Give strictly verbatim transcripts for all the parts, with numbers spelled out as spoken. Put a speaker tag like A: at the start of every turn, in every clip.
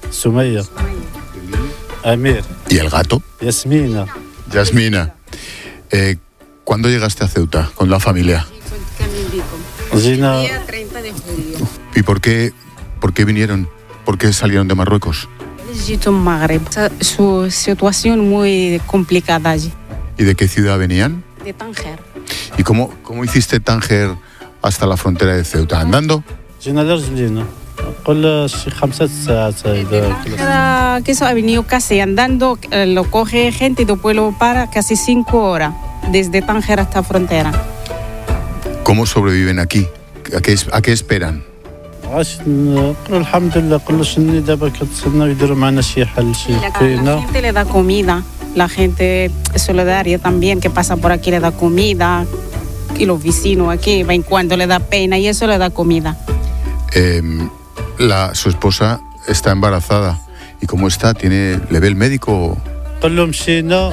A: Sumaya. Amir.
B: ¿Y el gato?
A: Yasmina.
B: Yasmina. Eh, ¿Cuándo llegaste a Ceuta con la familia?
A: Zina.
C: Día treinta de julio.
B: ¿Y por qué, por qué vinieron? ¿Por qué salieron de Marruecos?
C: Egipto, Magreb. Su situación muy complicada allí.
B: ¿Y de qué ciudad venían?
C: De Tánger.
B: ¿Y cómo, cómo hiciste Tánger hasta la frontera de Ceuta? ¿Andando?
A: جينا لرجلينا قل شي خمسة ساعات إذا
C: Tánger, que eso ha venido casi andando, eh, lo coge gente y después lo para casi cinco horas, desde Tánger hasta frontera.
B: ¿Cómo sobreviven aquí? ¿A qué, a qué esperan?
A: عاش نقول الحمد لله كلش إني دابا كتصلنا يديروا معنا شي حل شي
C: La, la
A: فينا
C: gente le da comida, la gente solidaria también que pasa por aquí le da comida, y los vecinos aquí, va en cuando le da pena y eso le da comida.
B: Eh, la, su esposa está embarazada. ¿Y cómo está? ¿Tiene, ¿Le ve el médico?
A: قل لهم مشينا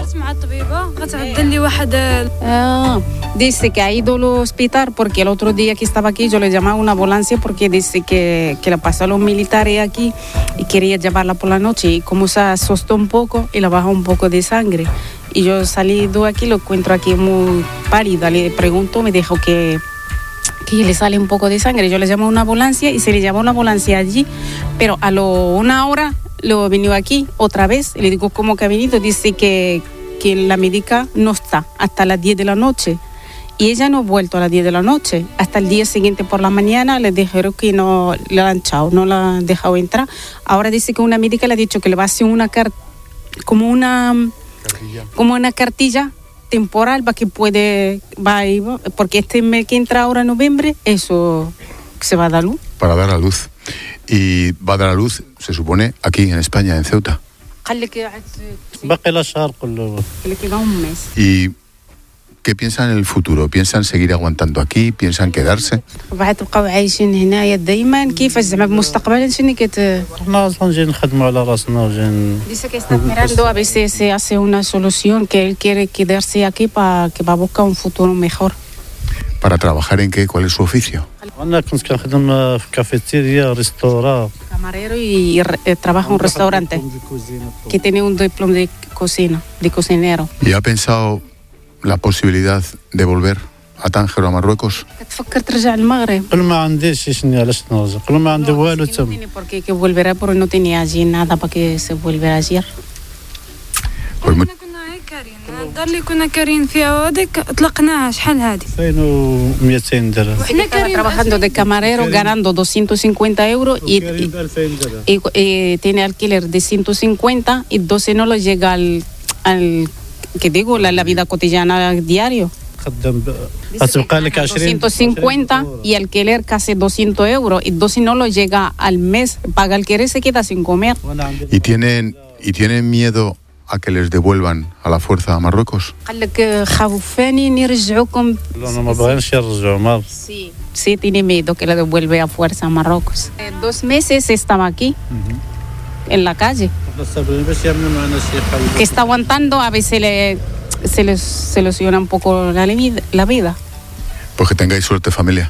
C: Ah, dice que ha ido al hospital porque el otro día que estaba aquí yo le llamaba a una ambulancia porque dice que, que la pasó a los militares aquí y quería llevarla por la noche y como se asustó un poco y le bajó un poco de sangre y yo salí de aquí, lo encuentro aquí muy pálida, le pregunto, me dijo que que le sale un poco de sangre, yo le llamo a una ambulancia y se le llamó una ambulancia allí, pero a lo una hora lo venido aquí otra vez, y le digo cómo que ha venido, dice que, que la médica no está hasta las diez de la noche y ella no ha vuelto a las diez de la noche, hasta el día siguiente por la mañana le dijeron que no le han echado, no la han dejado entrar, ahora dice que una médica le ha dicho que le va a hacer una carta, como una cartilla. como una cartilla temporal para que puede, va a ir, porque este mes que entra ahora en noviembre, eso se va a dar luz.
B: Para dar a luz. Y va a dar a luz, se supone, aquí en España, en Ceuta.
A: باقي لا شهر كله
C: Que le queda un mes.
B: ¿Y qué piensan en el futuro? ¿Piensan seguir aguantando aquí? ¿Piensan quedarse?
C: بعد تبقاو عايشين هنايا دائما كيفاش زعما مستقبلا شنو كت
A: احنا اصلا جايين نخدموا على راسنا وجايين
C: dice que está esperando a ver si se hace una solución que él quiere quedarse aquí para que va a buscar un futuro mejor.
B: ¿Para trabajar en qué? ¿Cuál es su oficio?
A: انا كنت كنخدم في كافيتيريا ريستورا
C: Camarero y, y eh, trabaja en un restaurante que tiene un diploma de cocina, de cocinero.
B: ¿Y ha pensado la posibilidad de volver a Tánger o a Marruecos?
C: تفكر ترجع المغرب.
A: قل ما عنديش شنو علاش نرجع قل ما عندي والو
C: No
A: تم
C: tiene por qué que volverá porque no tenía allí nada para que se volviera ayer.
B: Pues muy-
D: الدار اللي كنا كارين فيها هذيك طلقناها شحال هذه
A: ألفين ومئتين درهم
C: Estaba trabajando de camarero ganando doscientos cincuenta euros y,
A: وكريم ب ألفين درهم
C: y, y tiene alquiler de ciento cincuenta y doce no lo llega al, al que digo, la, la vida cotidiana diario.
A: خدام غتبقى لك عشرين
C: doscientos cincuenta y alquiler casi doscientos euros y doce no lo llega al mes, paga alquiler se queda sin comer.
A: وانا عندي
B: ¿Y tienen, ¿Y tienen miedo a que les devuelvan a la fuerza a Marruecos?
C: قال لك خوفاني نرجعوكم.
A: انا ما بغينش يرجعوا ما
C: Sí, sí tiene miedo que le devuelve a fuerza a Marruecos. Eh, dos meses estaba aquí, en la calle,
A: حنا صابرين باش يعملوا معنا شي حل
C: que está aguantando a ver si le, se les soluciona un poco la, li- la vida.
B: Pues que tengáis suerte, familia.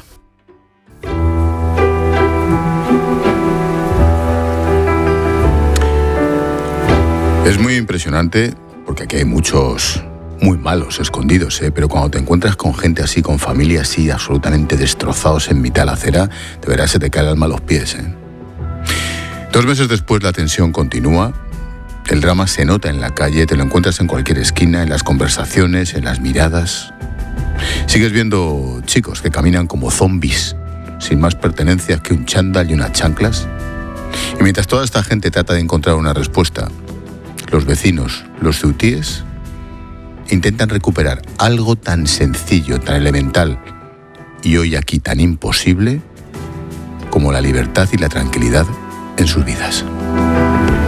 B: Es muy impresionante porque aquí hay muchos muy malos escondidos, ¿eh? Pero cuando te encuentras con gente así, con familia así, absolutamente destrozados en mitad de la acera, de verdad se te cae el alma a los pies, ¿eh? Dos meses después la tensión continúa, el drama se nota en la calle, te lo encuentras en cualquier esquina, en las conversaciones, en las miradas. Sigues viendo chicos que caminan como zombies, sin más pertenencias que un chándal y unas chanclas. Y mientras toda esta gente trata de encontrar una respuesta, los vecinos, los ceutíes, intentan recuperar algo tan sencillo, tan elemental y hoy aquí tan imposible como la libertad y la tranquilidad en sus vidas.